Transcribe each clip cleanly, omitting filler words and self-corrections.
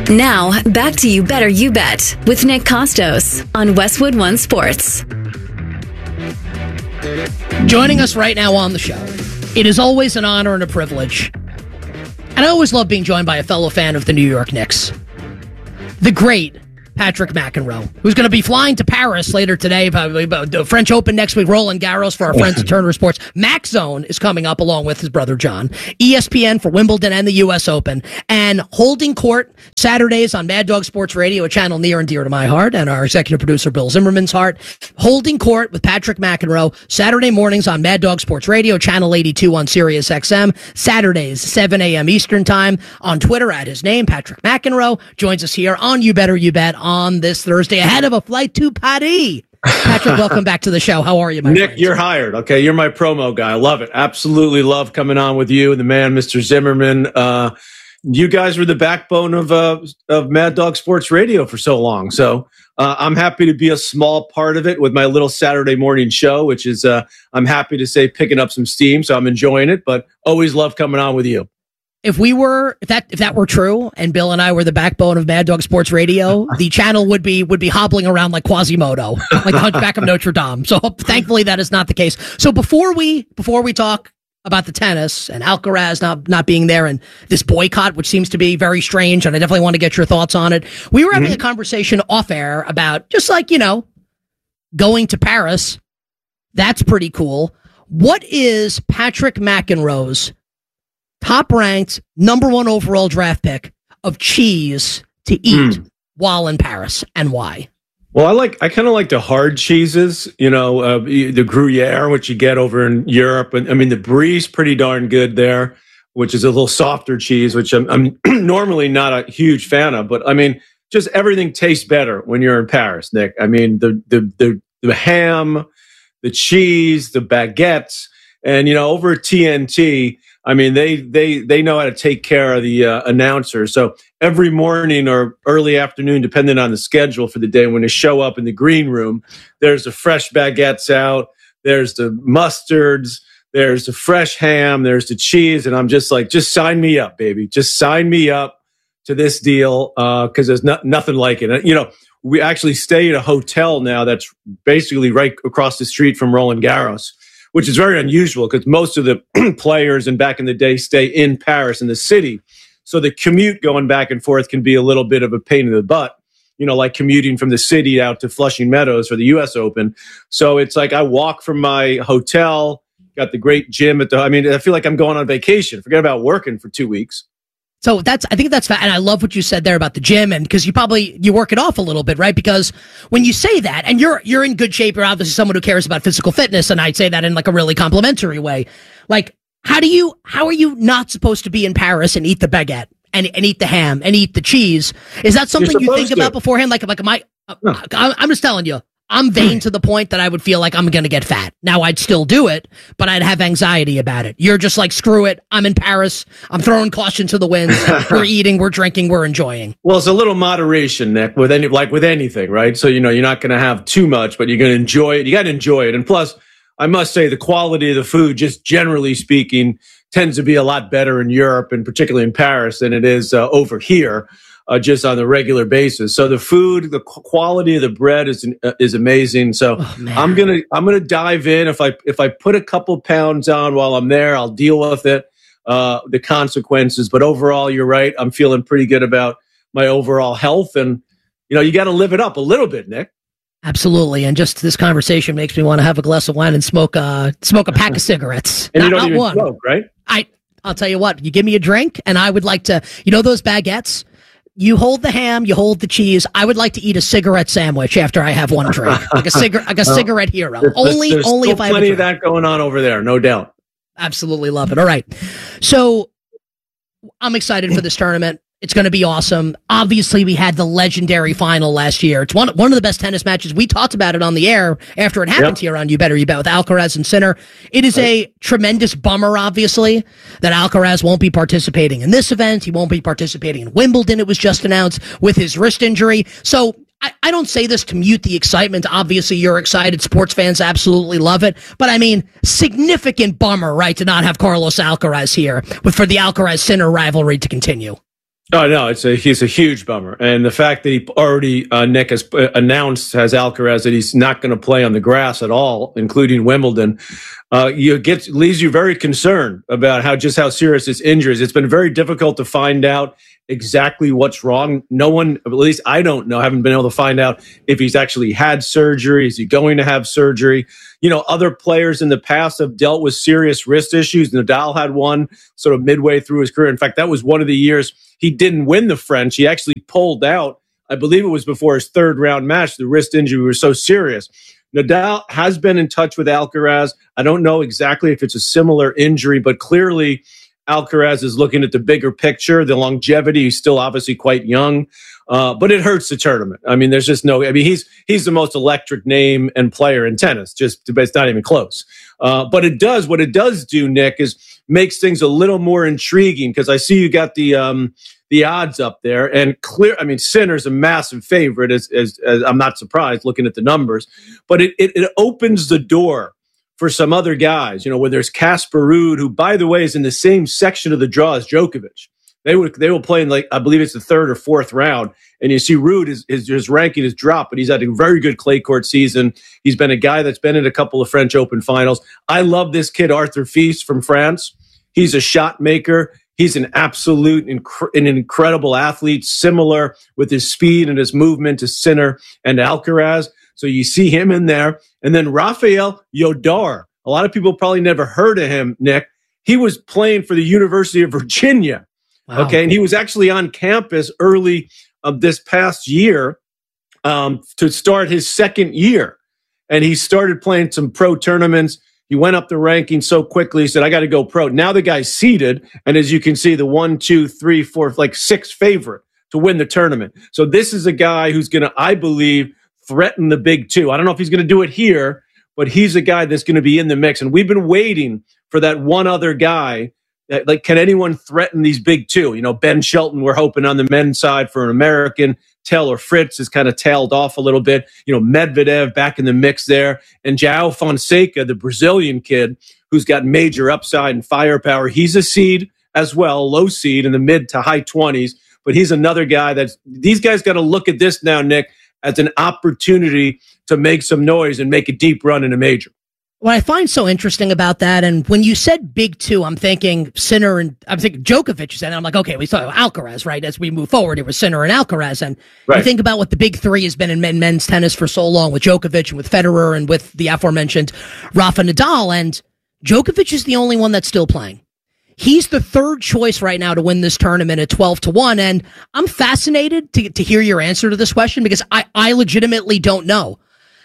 Now, back to You Better You Bet with Nick Costos on Westwood One Sports. Joining us right now on the show, it is always an honor and a privilege. And I always love being joined by a fellow fan of the New York Knicks. The great Patrick McEnroe, who's going to be flying to Paris later today, the French Open next week, Roland Garros for our friends at Turner Sports. Max Zone is coming up along with his brother John, ESPN for Wimbledon and the U.S. Open, and Holding Court Saturdays on Mad Dog Sports Radio, a channel near and dear to my heart and our executive producer Bill Zimmerman's heart. Holding Court with Patrick McEnroe, Saturday mornings on Mad Dog Sports Radio, channel 82 on Sirius XM, Saturdays 7 a.m. Eastern Time. On Twitter at his name, Patrick McEnroe, joins us here on You Better You Bet on this Thursday ahead of a flight to Paris. Patrick, welcome back to the show. How are you, my Nick, friend? you're hired. Okay, you're my promo guy. I love it. Absolutely love coming on with you and the man, Mr. Zimmerman. You guys were the backbone of Mad Dog Sports Radio for so long. So I'm happy to be a small part of it with my little Saturday morning show, which is, I'm happy to say, picking up some steam. So I'm enjoying it, but always love coming on with you. If that were true, and Bill and I were the backbone of Mad Dog Sports Radio, the channel would be hobbling around like Quasimodo, like the Hunchback of Notre Dame. So thankfully that is not the case. So before we talk about the tennis and Alcaraz not being there and this boycott, which seems to be very strange, and I definitely want to get your thoughts on it. We were having a conversation off air about just like, going to Paris. That's pretty cool. What is Patrick McEnroe's top-ranked, number one overall draft pick of cheese to eat while in Paris, and why? Well, I kind of like the hard cheeses, the Gruyere, which you get over in Europe. And I mean, the Brie's pretty darn good there, which is a little softer cheese, which I'm normally not a huge fan of. But I mean, just everything tastes better when you're in Paris, Nick. I mean, the ham, the cheese, the baguettes, and, over at TNT, I mean, they know how to take care of the announcer. So every morning or early afternoon, depending on the schedule for the day, when they show up in the green room, there's the fresh baguettes out, there's the mustards, there's the fresh ham, there's the cheese. And I'm just like, just sign me up, baby. Just sign me up to this deal because there's nothing like it. We actually stay at a hotel now that's basically right across the street from Roland Garros, which is very unusual because most of the players and back in the day stay in Paris in the city. So the commute going back and forth can be a little bit of a pain in the butt, like commuting from the city out to Flushing Meadows for the U.S. Open. So it's like I walk from my hotel, got the great gym I feel like I'm going on vacation. Forget about working for 2 weeks. So I think that's and I love what you said there about the gym, and because you work it off a little bit, right? Because when you say that, and you're in good shape, you're obviously someone who cares about physical fitness, and I'd say that in like a really complimentary way. Like, how are you not supposed to be in Paris and eat the baguette and eat the ham and eat the cheese? Is that something you think about beforehand? I'm just telling you. I'm vain to the point that I would feel like I'm going to get fat. Now, I'd still do it, but I'd have anxiety about it. You're just like, screw it. I'm in Paris. I'm throwing caution to the winds. We're eating, we're drinking, we're enjoying. Well, it's a little moderation, Nick, with anything, right? So, you're not going to have too much, but you're going to enjoy it. You got to enjoy it. And plus, I must say the quality of the food, just generally speaking, tends to be a lot better in Europe and particularly in Paris than it is over here. Just on a regular basis. So the food, the quality of the bread is amazing. So I'm gonna dive in. If I put a couple pounds on while I'm there, I'll deal with it, the consequences. But overall, you're right. I'm feeling pretty good about my overall health, and you got to live it up a little bit, Nick. Absolutely, and just this conversation makes me want to have a glass of wine and smoke a pack of cigarettes. And you don't even smoke, right? I'll tell you what. You give me a drink, and I would like to. Those baguettes. You hold the ham, you hold the cheese. I would like to eat a cigarette sandwich after I have one drink, like a cigarette hero. There's only if I have plenty of that going on over there, no doubt. Absolutely love it. All right, so I'm excited for this tournament. It's going to be awesome. Obviously, we had the legendary final last year. It's one of the best tennis matches. We talked about it on the air after it happened here on You Better You Bet with Alcaraz and Sinner. It is a tremendous bummer, obviously, that Alcaraz won't be participating in this event. He won't be participating in Wimbledon, it was just announced, with his wrist injury. So I don't say this to mute the excitement. Obviously, you're excited. Sports fans absolutely love it. But I mean, significant bummer, right, to not have Carlos Alcaraz here for the Alcaraz-Sinner rivalry to continue. Oh no, he's a huge bummer, and the fact that he already Nick has announced has Alcaraz that he's not going to play on the grass at all, including Wimbledon. Leaves you very concerned about how serious his injury is. It's been very difficult to find out exactly what's wrong. No one, at least I don't know, haven't been able to find out if he's actually had surgery. Is he going to have surgery? Other players in the past have dealt with serious wrist issues. Nadal had one sort of midway through his career. In fact, that was one of the years he didn't win the French. He actually pulled out. I believe it was before his third round match. The wrist injury was so serious. Nadal has been in touch with Alcaraz. I don't know exactly if it's a similar injury, but clearly Alcaraz is looking at the bigger picture, the longevity. He's still obviously quite young, but it hurts the tournament. I mean, there's just no. I mean, he's the most electric name and player in tennis. It's not even close. But what it does do, Nick, is makes things a little more intriguing because I see you got the odds up there and Sinner's a massive favorite. As I'm not surprised looking at the numbers, but it opens the door for some other guys, where there's Casper Ruud, who, by the way, is in the same section of the draw as Djokovic. They will play in, I believe it's the third or fourth round. And you see Ruud, his ranking has dropped, but he's had a very good clay court season. He's been a guy that's been in a couple of French Open finals. I love this kid, Arthur Fils from France. He's a shot maker. He's an absolute an incredible athlete, similar with his speed and his movement to Sinner and Alcaraz. So you see him in there. And then Rafael Yodar. A lot of people probably never heard of him, Nick. He was playing for the University of Virginia. Wow. Okay. And he was actually on campus early this past year to start his second year. And he started playing some pro tournaments. He went up the ranking so quickly. He said, I got to go pro. Now the guy's seeded. And as you can see, the 1, 2, 3, 4, sixth favorite to win the tournament. So this is a guy who's going to, I believe, threaten the big two. I don't know if he's going to do it here, but he's a guy that's going to be in the mix. And we've been waiting for that one other guy. Can anyone threaten these big two? Ben Shelton, we're hoping on the men's side for an American. Taylor Fritz has kind of tailed off a little bit. Medvedev back in the mix there. And João Fonseca, the Brazilian kid, who's got major upside and firepower. He's a seed as well, low seed in the mid to high 20s. But he's another guy these guys got to look at this now, Nick, as an opportunity to make some noise and make a deep run in a major. What I find so interesting about that, and when you said big two, I'm thinking Sinner and I'm thinking Djokovic, and I'm like, okay, we saw Alcaraz, right? As we move forward, it was Sinner and Alcaraz, and right. You think about what the big three has been in men's tennis for so long with Djokovic and with Federer and with the aforementioned Rafa Nadal, and Djokovic is the only one that's still playing. He's the third choice right now to win this tournament at 12-1, and I'm fascinated to hear your answer to this question because I legitimately don't know.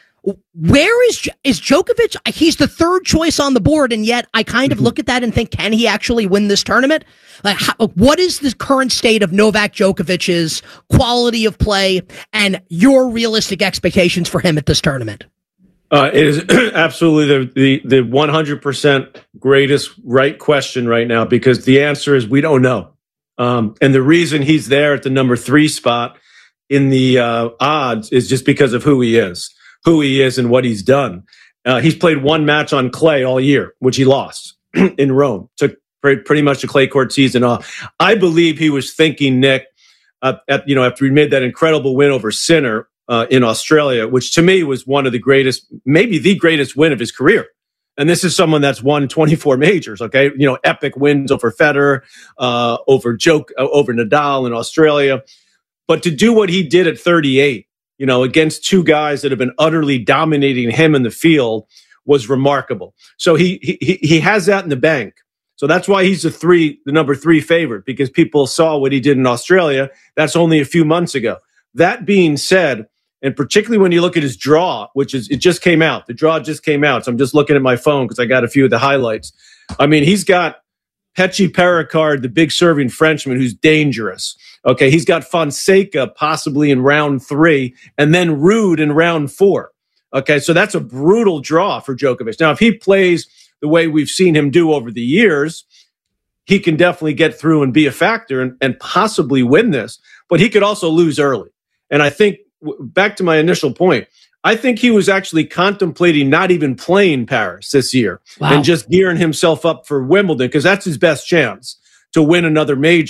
Where is Djokovic? He's the third choice on the board, and yet I kind of look at that and think, can he actually win this tournament? What is the current state of Novak Djokovic's quality of play and your realistic expectations for him at this tournament? It is absolutely the 100% greatest right question right now because the answer is we don't know. And the reason he's there at the number 3 spot in the odds is just because of who he is and what he's done. He's played one match on clay all year, which he lost in Rome. Took pretty much the clay court season off. I believe he was thinking, Nick, after he made that incredible win over Sinner in Australia, which to me was one of the greatest, maybe the greatest win of his career. And this is someone that's won 24 majors, okay? Epic wins over Federer, over Nadal in Australia. But to do what he did at 38, against two guys that have been utterly dominating him in the field was remarkable. So he has that in the bank. So that's why he's the number 3 favorite, because people saw what he did in Australia. That's only a few months ago. That being said, and particularly when you look at his draw, it just came out. The draw just came out. So I'm just looking at my phone because I got a few of the highlights. I mean, he's got Pechi Pericard, the big serving Frenchman, who's dangerous. Okay, he's got Fonseca possibly in round 3, and then Ruud in round 4. Okay, so that's a brutal draw for Djokovic. Now, if he plays the way we've seen him do over the years, he can definitely get through and be a factor and possibly win this. But he could also lose early. And I think, back to my initial point, I think he was actually contemplating not even playing Paris this year and just gearing himself up for Wimbledon because that's his best chance to win another major.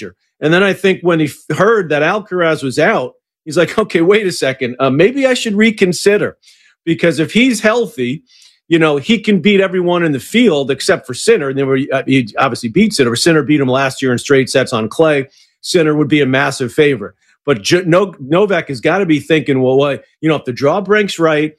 And then I think when he heard that Alcaraz was out, he's like, okay, wait a second. Maybe I should reconsider, because if he's healthy, he can beat everyone in the field except for Sinner. And then he obviously beat Sinner. Sinner beat him last year in straight sets on clay. Sinner would be a massive favorite. But Novak has got to be thinking, well, what, if the draw breaks right,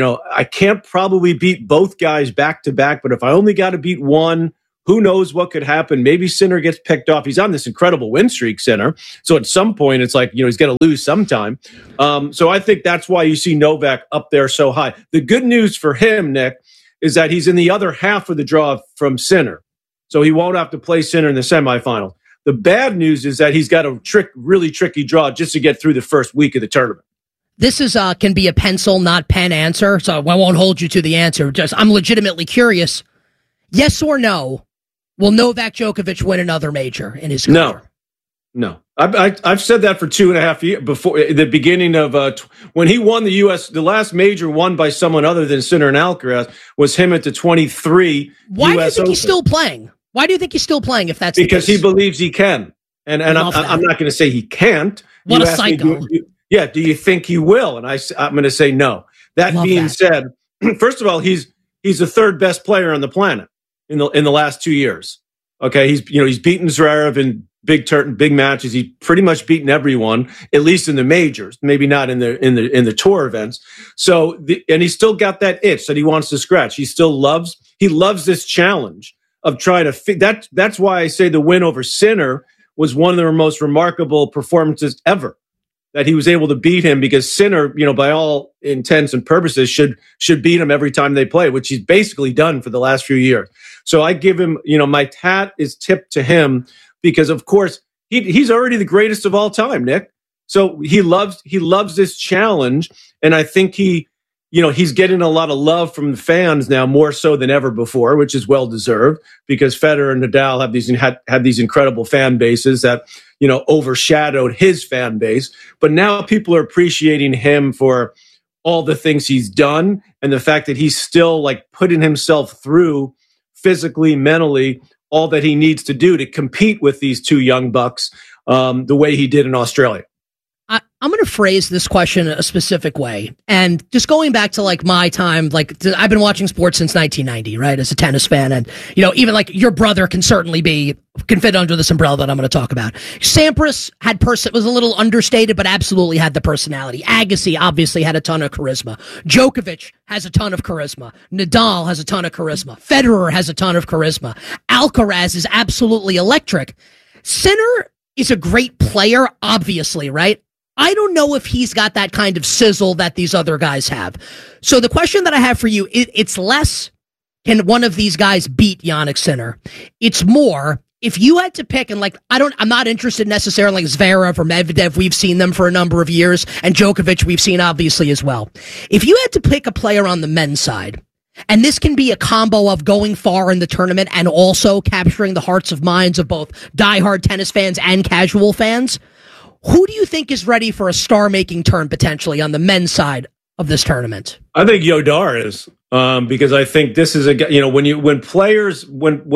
I can't probably beat both guys back to back. But if I only got to beat one, who knows what could happen? Maybe Sinner gets picked off. He's on this incredible win streak, Sinner. So at some point, it's like, he's going to lose sometime. So I think that's why you see Novak up there so high. The good news for him, Nick, is that he's in the other half of the draw from Sinner. So he won't have to play Sinner in the semifinals. The bad news is that he's got a really tricky draw just to get through the first week of the tournament. This is can be a pencil, not pen answer, so I won't hold you to the answer. I'm legitimately curious. Yes or no? Will Novak Djokovic win another major in his career? No. I've said that for 2.5 years before the beginning of when he won the U.S. The last major won by someone other than Sinner and Alcaraz was him at the 23. Why US do you think Open. He's still playing? Why do you think he's still playing? If that's because he believes he can, and I'm not going to say he can't. What a psycho! Do you think he will? And I'm going to say no. That being said, first of all, he's the third best player on the planet in the last 2 years. Okay, he's beaten Zverev in big matches. He's pretty much beaten everyone, at least in the majors. Maybe not in the tour events. So and he's still got that itch that he wants to scratch. He loves this challenge of trying to that's why I say the win over Sinner was one of the most remarkable performances ever. That he was able to beat him, because Sinner, by all intents and purposes, should beat him every time they play, which he's basically done for the last few years. So I give him, my hat is tipped to him, because of course he's already the greatest of all time, Nick. So he loves this challenge, and I think he's getting a lot of love from the fans now, more so than ever before, which is well deserved, because Federer and Nadal have these incredible fan bases that overshadowed his fan base. But now people are appreciating him for all the things he's done, and the fact that he's still like putting himself through physically, mentally, all that he needs to do to compete with these two young bucks the way he did in Australia. I'm going to phrase this question a specific way. And just going back to like my time, I've been watching sports since 1990, right? As a tennis fan. And, even like your brother can fit under this umbrella that I'm going to talk about. Sampras was a little understated, but absolutely had the personality. Agassi obviously had a ton of charisma. Djokovic has a ton of charisma. Nadal has a ton of charisma. Federer has a ton of charisma. Alcaraz is absolutely electric. Sinner is a great player, obviously, right? I don't know if he's got that kind of sizzle that these other guys have. So the question that I have for you, it's less, can one of these guys beat Jannik Sinner? It's more, if you had to pick, and I'm not interested necessarily in Zverev or Medvedev. We've seen them for a number of years, and Djokovic we've seen obviously as well. If you had to pick a player on the men's side, and this can be a combo of going far in the tournament and also capturing the hearts and minds of both diehard tennis fans and casual fans, who do you think is ready for a star-making turn potentially on the men's side of this tournament? I think Yodar is, because I think this is when players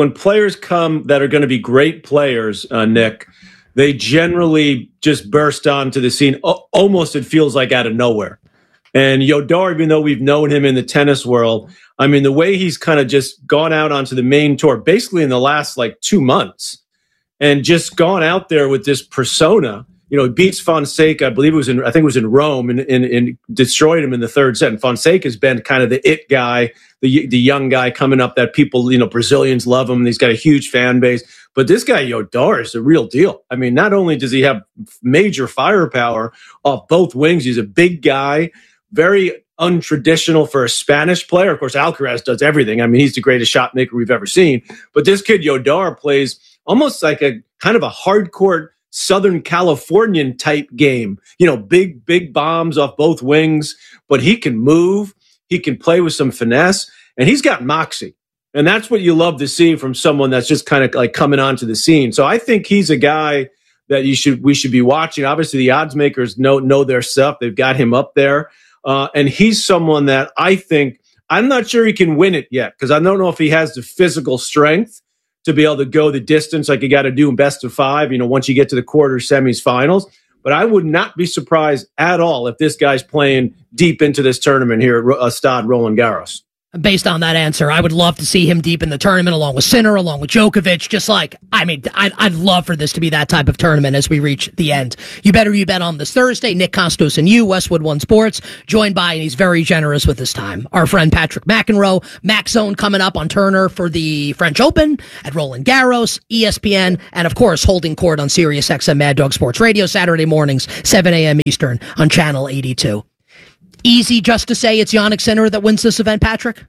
come that are going to be great players, Nick, they generally just burst onto the scene. Almost, it feels like out of nowhere. And Yodar, even though we've known him in the tennis world, I mean, the way he's kind of just gone out onto the main tour, basically in the last 2 months, and just gone out there with this persona. He beats Fonseca. I believe it was in Rome, and destroyed him in the third set. And Fonseca's been kind of the it guy, the young guy coming up that people, Brazilians love him, and he's got a huge fan base. But this guy Yodar is the real deal. I mean, not only does he have major firepower off both wings, he's a big guy, very untraditional for a Spanish player. Of course, Alcaraz does everything. I mean, he's the greatest shot maker we've ever seen. But this kid Yodar plays almost like a kind of a hardcore Southern Californian type game, big bombs off both wings, but he can move, he can play with some finesse, and he's got moxie. And that's what you love to see from someone that's just kind of like coming onto the scene. So I think he's a guy that we should be watching. Obviously, the odds makers know their stuff. They've got him up there. And he's someone that I think, I'm not sure he can win it yet, because I don't know if he has the physical strength to be able to go the distance like you got to do in best of 5, once you get to the quarter, semis, finals. But I would not be surprised at all if this guy's playing deep into this tournament here at Stade Roland Garros. Based on that answer, I would love to see him deep in the tournament along with Sinner, along with Djokovic. I'd love for this to be that type of tournament as we reach the end. You bet on this Thursday. Nick Kostos and you, Westwood One Sports, joined by, and he's very generous with his time, our friend Patrick McEnroe. Mac Zone coming up on Turner for the French Open at Roland Garros, ESPN, and of course holding court on Sirius XM Mad Dog Sports Radio Saturday mornings, 7 a.m. Eastern on Channel 82. Easy just to say it's Jannik Sinner that wins this event, Patrick?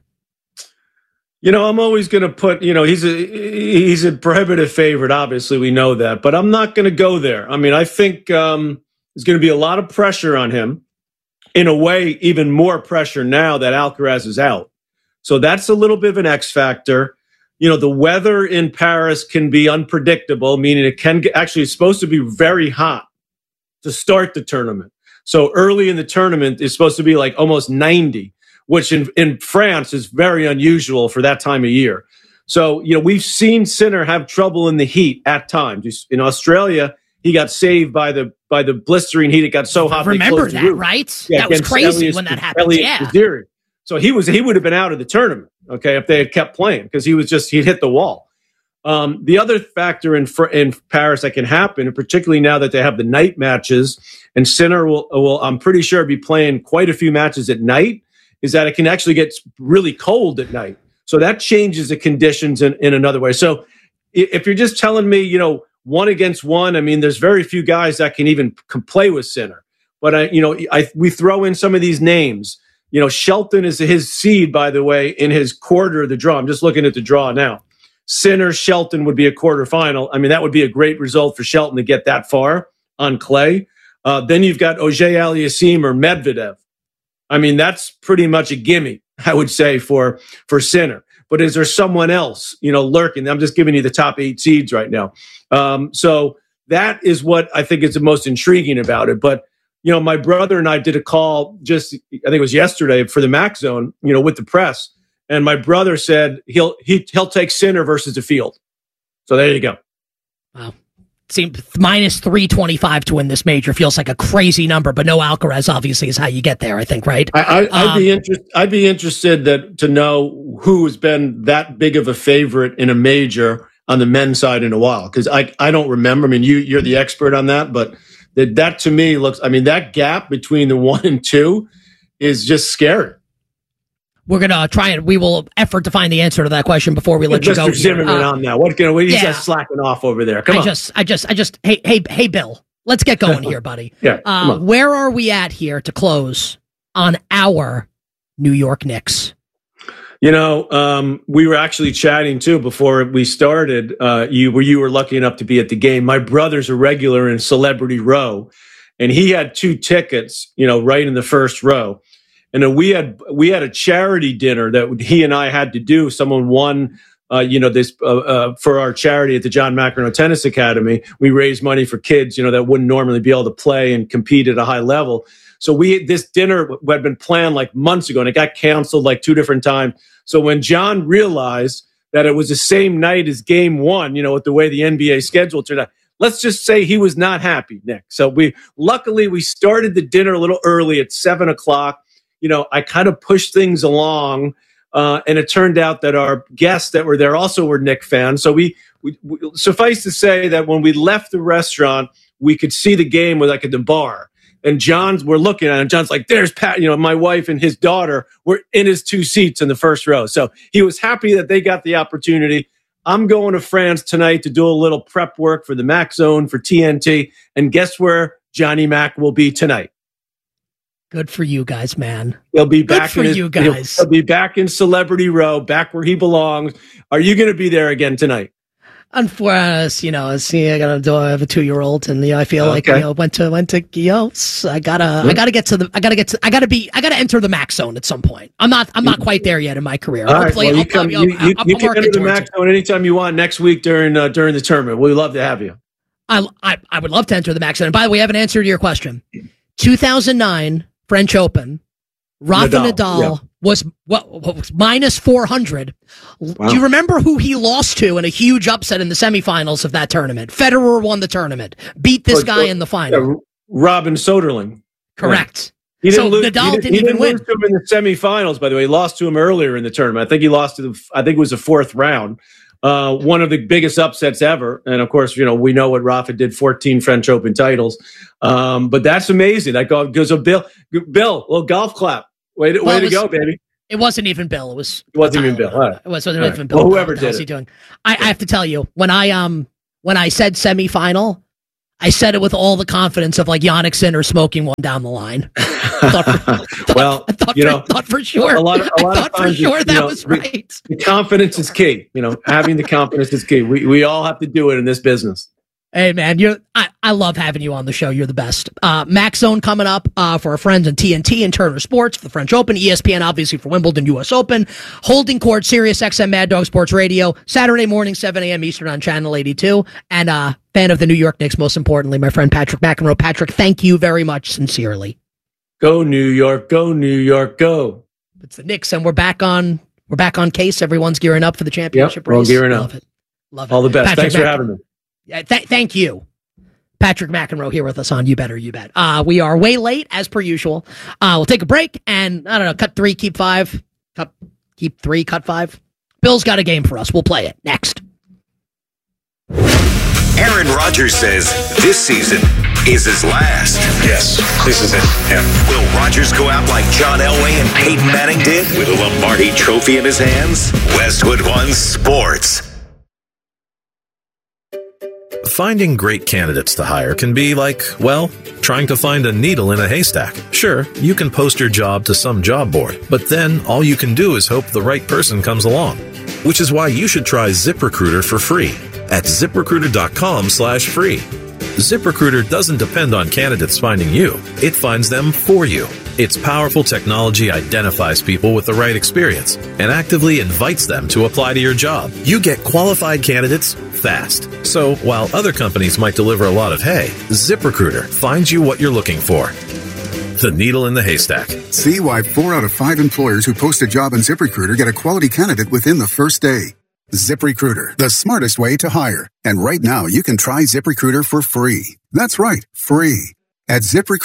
I'm always going to put, he's a prohibitive favorite. Obviously, we know that, but I'm not going to go there. I mean, I think there's going to be a lot of pressure on him. In a way, even more pressure now that Alcaraz is out. So that's a little bit of an X factor. The weather in Paris can be unpredictable, meaning it can actually, it's supposed to be very hot to start the tournament. So early in the tournament, it's supposed to be like almost 90, which in France is very unusual for that time of year. So, we've seen Sinner have trouble in the heat at times. In Australia, he got saved by the blistering heat. It got so hot. Remember that, right? Yeah, that was crazy when that happened. Yeah. So he would have been out of the tournament, okay, if they had kept playing, because he'd hit the wall. The other factor in Paris that can happen, and particularly now that they have the night matches, and Sinner will I'm pretty sure be playing quite a few matches at night, is that it can actually get really cold at night. So that changes the conditions in another way. So if you're just telling me, 1 against 1, I mean, there's very few guys that can play with Sinner. But we throw in some of these names. Shelton is his seed, by the way, in his quarter of the draw. I'm just looking at the draw now. Sinner, Shelton would be a quarterfinal. I mean, that would be a great result for Shelton to get that far on clay. Then you've got Auger-Aliassime or Medvedev. I mean, that's pretty much a gimme, I would say, for Sinner. But is there someone else, lurking? I'm just giving you the top 8 seeds right now. So that is what I think is the most intriguing about it. But, my brother and I did a call I think it was yesterday for the Mac Zone, with the press. And my brother said he'll take Sinner versus the field. So there you go. Wow. Seems minus 325 to win this major feels like a crazy number, but no Alcaraz obviously is how you get there, I think, right? I'd be interested to know who has been that big of a favorite in a major on the men's side in a while, because I don't remember. I mean, you're the expert on that, but that to me looks. I mean, that gap between the 1 and 2 is just scary. We're going to try and we will effort to find the answer to that question before we let you go. Mr. Zimmerman on now. He's just slacking off over there. Come on. Hey, Bill, let's get going here, buddy. Yeah. Where are we at here to close on our New York Knicks? We were actually chatting too before we started. You were lucky enough to be at the game. My brother's a regular in Celebrity Row, and he had 2 tickets, right in the first row. And we had a charity dinner that he and I had to do. Someone won, this for our charity at the John McEnroe Tennis Academy. We raised money for kids, that wouldn't normally be able to play and compete at a high level. So this dinner had been planned like months ago, and it got canceled like 2 different times. So when John realized that it was the same night as Game 1, with the way the NBA schedule turned out, let's just say he was not happy, Nick. So luckily we started the dinner a little early at 7:00. I kind of pushed things along, and it turned out that our guests that were there also were Knick fans. So we suffice to say that when we left the restaurant, we could see the game at the bar. And we're looking at it, and John's like, there's Pat, my wife and his daughter were in his 2 seats in the first row. So he was happy that they got the opportunity. I'm going to France tonight to do a little prep work for the Mac Zone for TNT. And guess where Johnny Mac will be tonight? Good for you guys, man. He'll be back you guys. He'll be back in Celebrity Row, back where he belongs. Are you going to be there again tonight? Unfortunately, I have a 2-year-old, and I feel like went to I gotta enter the Mac Zone at some point. I'm not quite there yet in my career. All right, well, you can enter the Mac Zone anytime you want next week during the tournament. We'd love to have you. I would love to enter the Mac Zone. And by the way, I have an answer to your question. 2009 French Open. Rafa Nadal was minus 400. Wow. Do you remember who he lost to in a huge upset in the semifinals of that tournament? Federer won the tournament, beat this guy in the final. Robin Soderling. Correct. He didn't Nadal didn't even win. Lose to him in the semifinals, by the way. He lost to him earlier in the tournament. I think he lost to I think it was the fourth round. One of the biggest upsets ever. And of course, we know what Rafa did, 14 French Open titles. But that's amazing. That goes a Bill, little golf clap. Way to go, baby. It wasn't even Bill. It wasn't even Bill. Right. It wasn't even Bill. Well, whoever did he doing? I have to tell you, when I said semifinal, I said it with all the confidence of like Jannik Sinner smoking one down the line. I thought for sure. A lot of times, that was right. The confidence is key. Having the confidence is key. We all have to do it in this business. Hey man, I love having you on the show. You're the best. Max Zone coming up for our friends in TNT and Turner Sports for the French Open, ESPN obviously for Wimbledon, US Open, Holding Court, Sirius XM Mad Dog Sports Radio, Saturday morning 7 a.m. Eastern on Channel 82, and fan of the New York Knicks, most importantly, my friend Patrick McEnroe. Patrick, thank you very much, sincerely. Go New York, go New York, go. It's the Knicks, and we're back on case. Everyone's gearing up for the championship race. We're all gearing up. Love it. All the best. Patrick Thanks for having me. Thank you. Patrick McEnroe here with us on You Better You Bet. We are way late, as per usual. We'll take a break, and I don't know, cut 3, keep 5. Keep 3, cut 5. Bill's got a game for us. We'll play it next. Aaron Rodgers says this season is his last. Yes, this is it. Yeah. Will Rodgers go out like John Elway and Peyton Manning did with a Lombardi trophy in his hands? Westwood One Sports. Finding great candidates to hire can be like, well, trying to find a needle in a haystack. Sure, you can post your job to some job board, but then all you can do is hope the right person comes along. Which is why you should try ZipRecruiter for free at ZipRecruiter.com/free. ZipRecruiter doesn't depend on candidates finding you. It finds them for you. Its powerful technology identifies people with the right experience and actively invites them to apply to your job. You get qualified candidates fast. So while other companies might deliver a lot of hay, ZipRecruiter finds you what you're looking for. The needle in the haystack. See why 4 out of 5 employers who post a job on ZipRecruiter get a quality candidate within the first day. ZipRecruiter, the smartest way to hire. And right now, you can try ZipRecruiter for free. That's right, free. At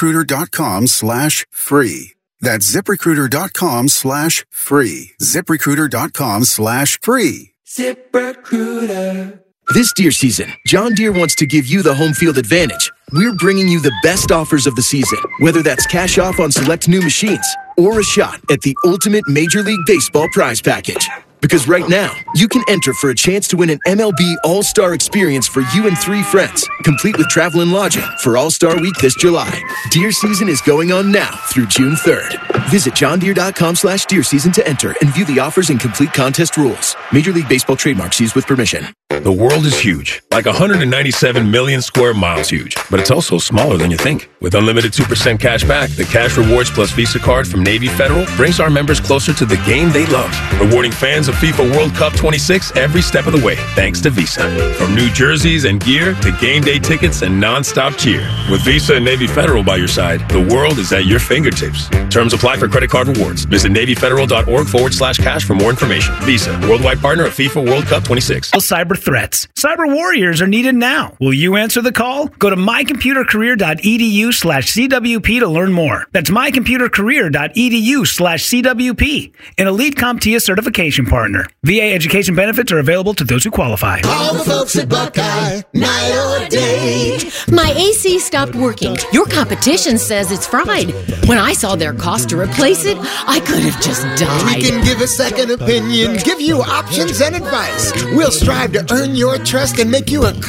ZipRecruiter.com/free. That's ZipRecruiter.com/free. ZipRecruiter.com/free. ZipRecruiter. This deer season, John Deere wants to give you the home field advantage. We're bringing you the best offers of the season, whether that's cash off on select new machines or a shot at the ultimate Major League Baseball prize package. Because right now, you can enter for a chance to win an MLB All-Star experience for you and 3 friends, complete with travel and lodging for All-Star Week this July. Deer season is going on now through June 3rd. Visit johndeere.com/deer season to enter and view the offers and complete contest rules. Major League Baseball trademarks used with permission. The world is huge, like 197 million square miles huge, but it's also smaller than you think. With unlimited 2% cash back, the Cash Rewards Plus Visa card from Navy Federal brings our members closer to the game they love, rewarding fans of FIFA World Cup 26 every step of the way, thanks to Visa. From new jerseys and gear to game day tickets and non-stop cheer. With Visa and Navy Federal by your side, the world is at your fingertips. Terms apply for credit card rewards. Visit NavyFederal.org/cash for more information. Visa, worldwide partner of FIFA World Cup 26. Cyber threats. Cyber warriors are needed now. Will you answer the call? Go to mycomputercareer.edu/CWP to learn more. That's mycomputercareer.edu/CWP, an elite CompTIA certification partner. VA education benefits are available to those who qualify. All the folks at Buckeye, night or day. My AC stopped working. Your competition says it's fried. When I saw their cost to replace it, I could have just died. We can give a second opinion, give you options and advice. We'll strive to earn your trust and make you a